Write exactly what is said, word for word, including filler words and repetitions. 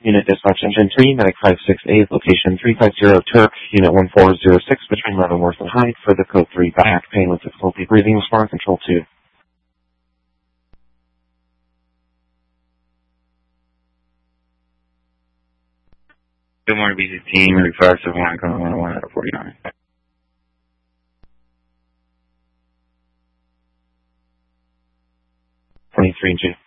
Unit Dispatch Engine three, Medic five six eight, location three five zero Turk, Unit one four zero six, between Leavenworth and Hyde, for the code three back, pain with difficulty breathing, respond control two. Good morning, B C team, Medic five seven one, coming one oh one out of forty-nine. twenty-three G.